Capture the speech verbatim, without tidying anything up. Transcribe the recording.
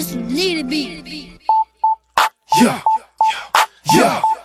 This one need to be. Yeah, yeah, yeah.